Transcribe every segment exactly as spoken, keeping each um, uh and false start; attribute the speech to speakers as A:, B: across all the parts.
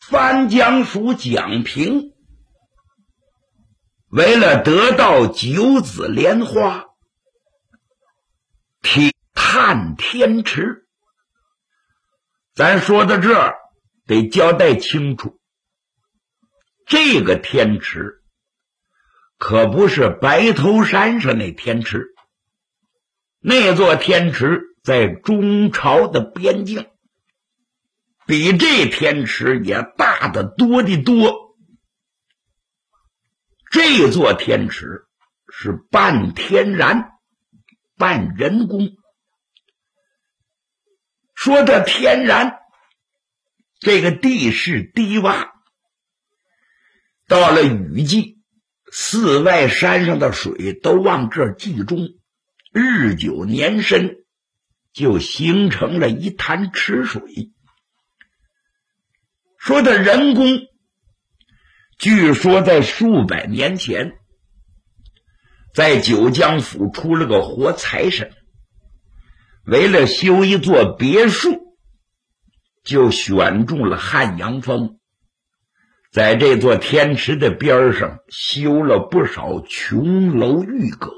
A: 藩将属蒋平为了得到九子莲花，提探天池。咱说到这儿得交代清楚，这个天池可不是白头山上那天池，那座天池在中朝的边境，比这天池也大得多的多。这座天池是半天然半人工。说的天然，这个地势低洼，到了雨季，四外山上的水都往这儿集中，日久年深，就形成了一潭池水。说的人工，据说在数百年前，在九江府出了个活财神，为了修一座别墅，就选中了汉阳峰，在这座天池的边上修了不少琼楼玉阁。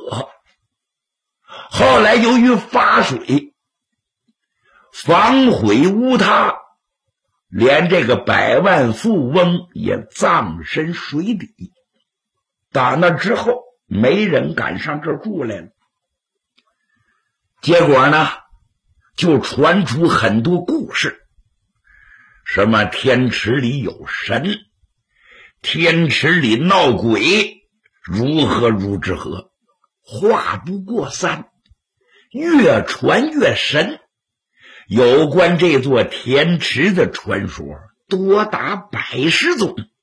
A: 后来由于发水，防毁屋塌，连这个百万富翁也葬身水底。打那之后，没人敢上这儿住来了。结果呢，就传出很多故事，什么天池里有神，天池里闹鬼，如何如之何，话不过三，越传越神。有关这座天池的传说多达百十种。